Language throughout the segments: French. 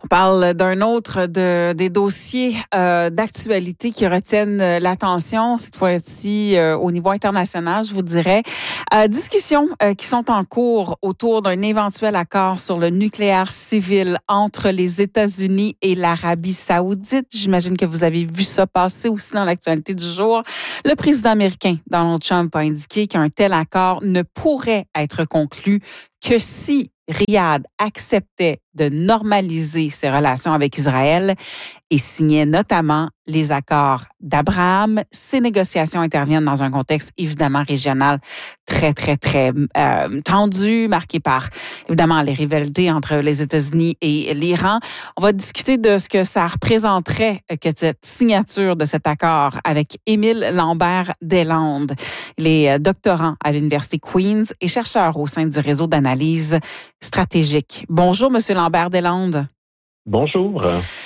On parle d'un autre des dossiers d'actualité qui retiennent l'attention, cette fois-ci au niveau international, je vous dirais. Discussions qui sont en cours autour d'un éventuel accord sur le nucléaire civil entre les États-Unis et l'Arabie saoudite. J'imagine que vous avez vu ça passer aussi dans l'actualité du jour. Le président américain Donald Trump a indiqué qu'un tel accord ne pourrait être conclu que si Riyad acceptait de normaliser ses relations avec Israël et signait notamment les accords d'Abraham. Ces négociations interviennent dans un contexte évidemment régional très tendu, marqué par évidemment les rivalités entre les États-Unis et l'Iran. On va discuter de ce que ça représenterait que cette signature de cet accord avec Émile Lambert-Deslandes. Il est doctorant à l'Université Queen's et chercheur au sein du réseau d'analyse stratégique. Bonjour, Monsieur Lambert-Deslandes. Bonjour.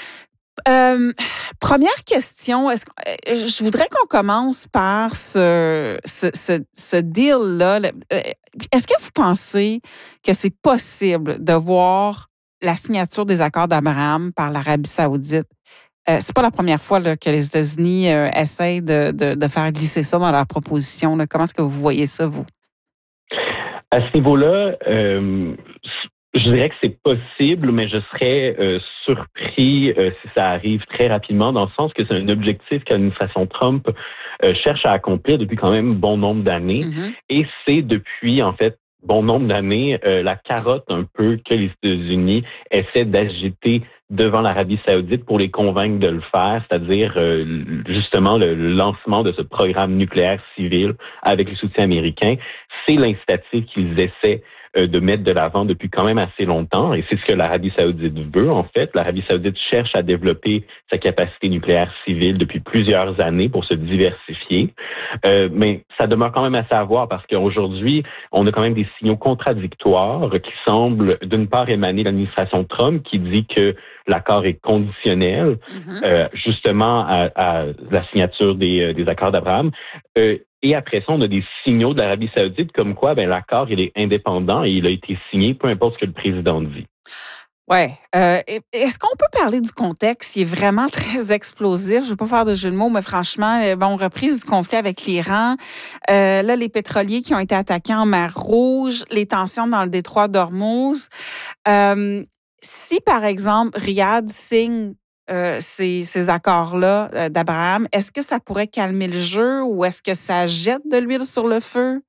Première question, je voudrais qu'on commence par ce deal-là. Est-ce que vous pensez que c'est possible de voir la signature des accords d'Abraham par l'Arabie saoudite? C'est pas la première fois là, que les États-Unis essayent de faire glisser ça dans leur proposition. Là. Comment est-ce que vous voyez ça, vous? À ce niveau-là, je dirais que c'est possible, mais je serais surpris si ça arrive très rapidement, dans le sens que c'est un objectif que l'administration Trump cherche à accomplir depuis quand même bon nombre d'années. Mm-hmm. Et c'est depuis, en fait, bon nombre d'années, la carotte un peu que les États-Unis essaient d'agiter devant l'Arabie saoudite pour les convaincre de le faire, c'est-à-dire justement le lancement de ce programme nucléaire civil avec le soutien américain. C'est l'incitatif qu'ils essaient de mettre de l'avant depuis quand même assez longtemps, et c'est ce que l'Arabie saoudite veut, en fait. L'Arabie saoudite cherche à développer sa capacité nucléaire civile depuis plusieurs années pour se diversifier, mais ça demeure quand même assez à voir, parce qu'aujourd'hui, on a quand même des signaux contradictoires qui semblent, d'une part, émaner de l'administration Trump, qui dit que l'accord est conditionnel, justement, à la signature des accords d'Abraham. Et après ça, on a des signaux de l'Arabie saoudite comme quoi l'accord, il est indépendant et il a été signé, peu importe ce que le président dit. Oui. Est-ce qu'on peut parler du contexte qui est vraiment très explosif? Je ne veux pas faire de jeu de mots, mais franchement, reprise du conflit avec l'Iran. Là, les pétroliers qui ont été attaqués en mer Rouge, les tensions dans le détroit d'Ormuz. Si, par exemple, Riyad signe ces accords-là d'Abraham, est-ce que ça pourrait calmer le jeu ou est-ce que ça jette de l'huile sur le feu?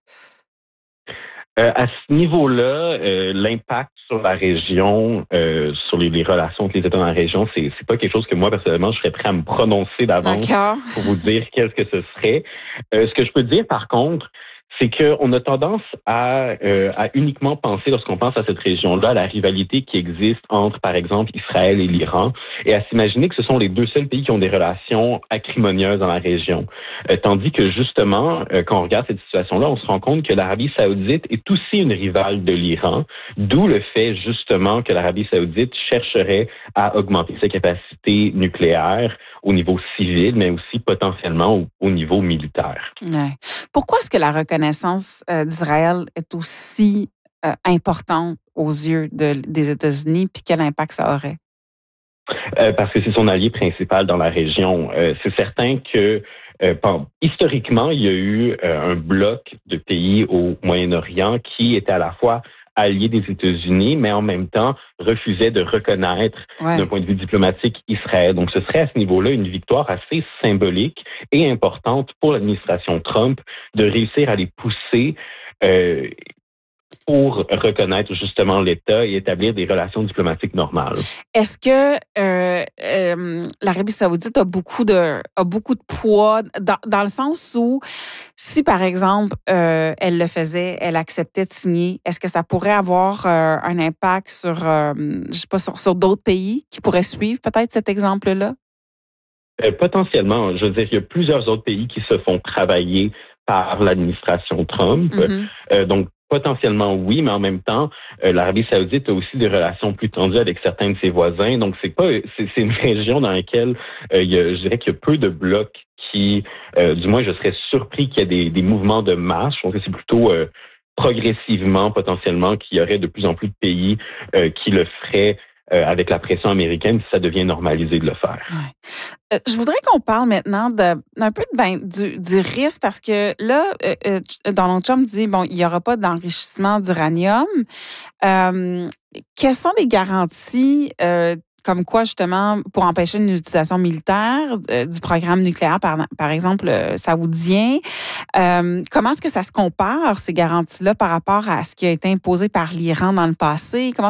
À ce niveau-là, l'impact sur la région, sur les relations entre les États dans la région, c'est pas quelque chose que moi, personnellement, je serais prêt à me prononcer d'avance pour vous dire qu'est-ce que ce serait. Ce que je peux dire, par contre, c'est qu'on a tendance à uniquement penser, lorsqu'on pense à cette région-là, à la rivalité qui existe entre, par exemple, Israël et l'Iran, et à s'imaginer que ce sont les deux seuls pays qui ont des relations acrimonieuses dans la région. Tandis que, justement, quand on regarde cette situation-là, on se rend compte que l'Arabie saoudite est aussi une rivale de l'Iran, d'où le fait, justement, que l'Arabie saoudite chercherait à augmenter ses capacités nucléaires au niveau civil, mais aussi potentiellement au niveau militaire. Ouais. Pourquoi est-ce que la reconnaissance d'Israël est aussi importante aux yeux des États-Unis, puis quel impact ça aurait? Parce que c'est son allié principal dans la région. C'est certain que historiquement, il y a eu un bloc de pays au Moyen-Orient qui était à la fois alliés des États-Unis, mais en même temps refusait de reconnaître d'un point de vue diplomatique Israël. Donc, ce serait à ce niveau-là une victoire assez symbolique et importante pour l'administration Trump de réussir à les pousser pour reconnaître justement l'État et établir des relations diplomatiques normales. Est-ce que l'Arabie saoudite a beaucoup de poids dans le sens où si, par exemple, elle le faisait, elle acceptait de signer, est-ce que ça pourrait avoir un impact sur, sur d'autres pays qui pourraient suivre peut-être cet exemple-là? Potentiellement. Je veux dire, il y a plusieurs autres pays qui se font travailler par l'administration Trump. Donc, potentiellement oui, mais en même temps, l'Arabie saoudite a aussi des relations plus tendues avec certains de ses voisins. Donc, c'est une région dans laquelle je dirais qu'il y a peu de blocs qui, du moins, je serais surpris qu'il y ait des mouvements de masse. Je pense que c'est plutôt progressivement, potentiellement, qu'il y aurait de plus en plus de pays qui le feraient avec la pression américaine si ça devient normalisé de le faire. Ouais. Je voudrais qu'on parle maintenant d'un peu du risque parce que là, Donald Trump dit, bon, il n'y aura pas d'enrichissement d'uranium. Quelles sont les garanties comme quoi, justement, pour empêcher une utilisation militaire du programme nucléaire, par exemple, saoudien? Comment est-ce que ça se compare, ces garanties-là, par rapport à ce qui a été imposé par l'Iran dans le passé? Comment